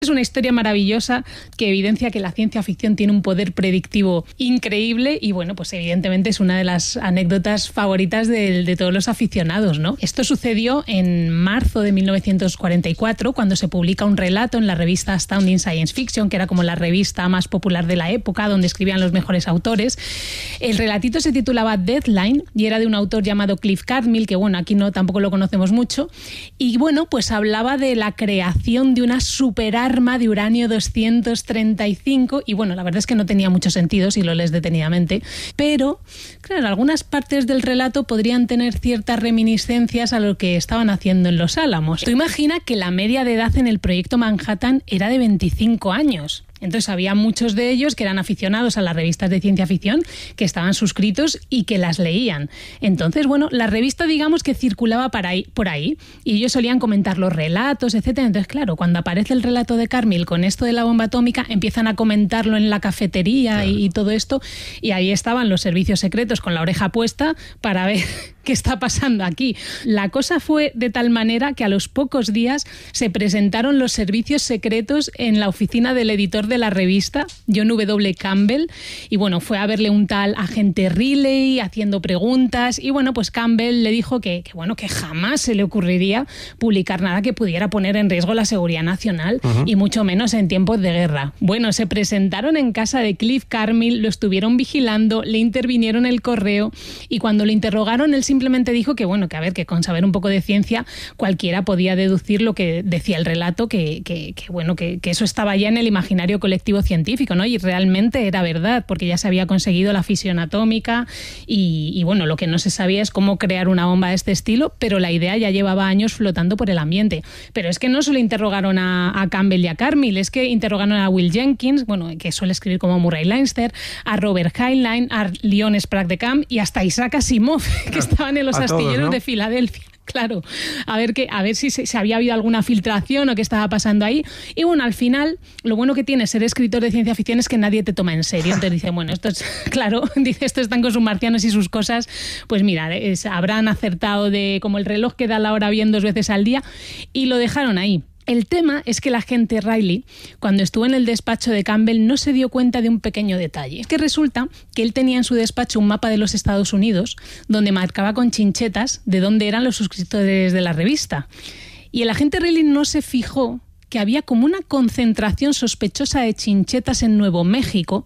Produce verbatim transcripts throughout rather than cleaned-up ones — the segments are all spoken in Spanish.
Es una historia maravillosa que evidencia que la ciencia ficción tiene un poder predictivo increíble y, bueno, pues evidentemente es una de las anécdotas favoritas de, de todos los aficionados, ¿no? Esto sucedió en marzo de mil novecientos cuarenta y cuatro, cuando se publica un relato en la revista Astounding Science Fiction, que era como la revista más popular de la época, donde escribían los mejores autores. El relatito se titulaba Deadline y era de un autor llamado Cliff Cartmill, que, bueno, aquí no tampoco lo conocemos mucho. Y, bueno, pues hablaba de la creación de una superarma arma de uranio doscientos treinta y cinco y, bueno, la verdad es que no tenía mucho sentido si lo lees detenidamente, pero claro, algunas partes del relato podrían tener ciertas reminiscencias a lo que estaban haciendo en Los Álamos. Tú imagina que la media de edad en el proyecto Manhattan era de veinticinco años. Entonces había muchos de ellos que eran aficionados a las revistas de ciencia ficción, que estaban suscritos y que las leían. Entonces, bueno, la revista, digamos que circulaba por ahí, por ahí y ellos solían comentar los relatos, etcétera. Entonces, claro, cuando aparece el relato de Cartmill con esto de la bomba atómica, empiezan a comentarlo en la cafetería, claro, y, y todo esto, y ahí estaban los servicios secretos con la oreja puesta para ver qué está pasando aquí. La cosa fue de tal manera que a los pocos días se presentaron los servicios secretos en la oficina del editor de la revista, John W. Campbell, y, bueno, fue a verle un tal agente Riley haciendo preguntas y, bueno, pues Campbell le dijo que, que bueno, que jamás se le ocurriría publicar nada que pudiera poner en riesgo la seguridad nacional, uh-huh, y mucho menos en tiempos de guerra. Bueno, se presentaron en casa de Cliff Cartmill, lo estuvieron vigilando, le intervinieron el correo y cuando lo interrogaron él simplemente dijo que, bueno, que a ver, que con saber un poco de ciencia cualquiera podía deducir lo que decía el relato, que, que, que bueno, que, que eso estaba ya en el imaginario colectivo científico, ¿no? Y realmente era verdad, porque ya se había conseguido la fisión atómica y, y, bueno, lo que no se sabía es cómo crear una bomba de este estilo, pero la idea ya llevaba años flotando por el ambiente. Pero es que no solo interrogaron a, a Campbell y a Cartmill, es que interrogaron a Will Jenkins, bueno, que suele escribir como Murray Leinster, a Robert Heinlein, a Leon Sprague de Camp y hasta Isaac Asimov, que estaban en los a astilleros todos, ¿no?, de Filadelfia. Claro, a ver, que, a ver si se, si había habido alguna filtración o qué estaba pasando ahí. Y, bueno, al final, lo bueno que tiene ser escritor de ciencia ficción es que nadie te toma en serio. Entonces dice, bueno, esto es, claro, dice, estos están con sus marcianos y sus cosas, pues mira, es, habrán acertado de como el reloj que da la hora bien dos veces al día, y lo dejaron ahí. El tema es que el agente Riley, cuando estuvo en el despacho de Campbell, no se dio cuenta de un pequeño detalle. Es que resulta que él tenía en su despacho un mapa de los Estados Unidos donde marcaba con chinchetas de dónde eran los suscriptores de la revista. Y el agente Riley no se fijó que había como una concentración sospechosa de chinchetas en Nuevo México,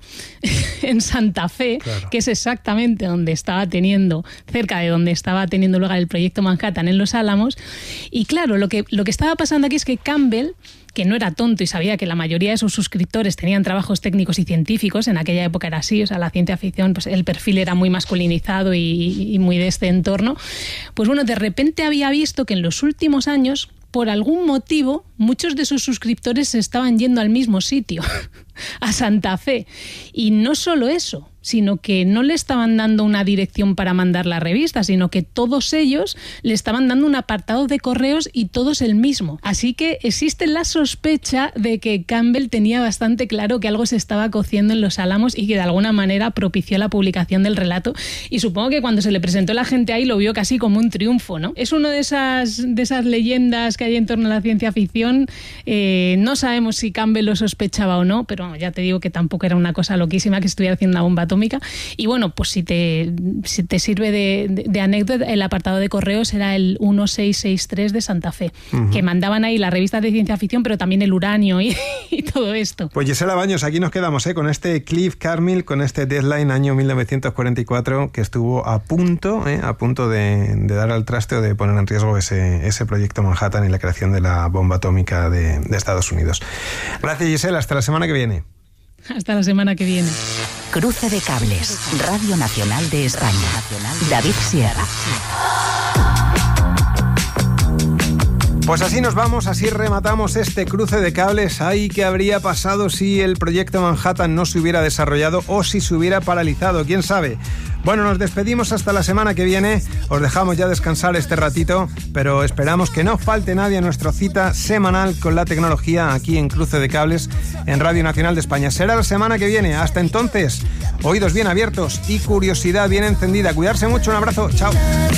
en Santa Fe, claro, que es exactamente donde estaba teniendo, cerca de donde estaba teniendo lugar el proyecto Manhattan en Los Álamos. Y claro, lo que, lo que estaba pasando aquí es que Campbell, que no era tonto y sabía que la mayoría de sus suscriptores tenían trabajos técnicos y científicos, en aquella época era así, o sea, la ciencia ficción, pues el perfil era muy masculinizado y, y muy de este entorno, pues bueno, de repente había visto que en los últimos años, por algún motivo, muchos de sus suscriptores se estaban yendo al mismo sitio, a Santa Fe. Y no solo eso, sino que no le estaban dando una dirección para mandar la revista, sino que todos ellos le estaban dando un apartado de correos y todos el mismo. Así que existe la sospecha de que Campbell tenía bastante claro que algo se estaba cociendo en Los Álamos y que de alguna manera propició la publicación del relato. Y supongo que cuando se le presentó la gente ahí lo vio casi como un triunfo, ¿no? Es una de esas, de esas leyendas que hay en torno a la ciencia ficción. Eh, no sabemos si Campbell lo sospechaba o no, pero ya te digo que tampoco era una cosa loquísima que estuviera haciendo una bomba atómica. Y, bueno, pues si te, si te sirve de, de, de anécdota, el apartado de correos era el uno seis seis tres de Santa Fe, uh-huh, que mandaban ahí las revistas de ciencia ficción, pero también el uranio y, y todo esto. Pues Gisela Baños, aquí nos quedamos, ¿eh? Con este Cliff Cartmill, con este Deadline año mil novecientos cuarenta y cuatro, que estuvo a punto, ¿eh? a punto de, de dar al traste o de poner en riesgo ese, ese proyecto Manhattan y la creación de la bomba atómica de, de Estados Unidos. Gracias, Gisela, hasta la semana que viene. Hasta la semana que viene. Cruce de Cables, Radio Nacional de España. David Sierra. Pues así nos vamos, así rematamos este cruce de cables. Ay, ¿qué habría pasado si el proyecto Manhattan no se hubiera desarrollado o si se hubiera paralizado? ¿Quién sabe? Bueno, nos despedimos hasta la semana que viene. Os dejamos ya descansar este ratito, pero esperamos que no falte nadie a nuestra cita semanal con la tecnología aquí en Cruce de Cables en Radio Nacional de España. Será la semana que viene. Hasta entonces, oídos bien abiertos y curiosidad bien encendida. Cuidarse mucho. Un abrazo. Chao.